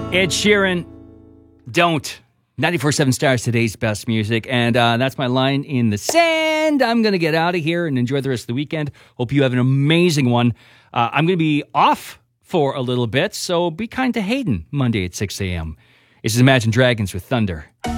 Ed Sheeran, Don't. 94.7 Stars, today's best music. And that's my line in the sand. I'm going to get out of here and enjoy the rest of the weekend. Hope you have an amazing one. I'm going to be off for a little bit, so be kind to Hayden Monday at 6 a.m. This is Imagine Dragons with Thunder.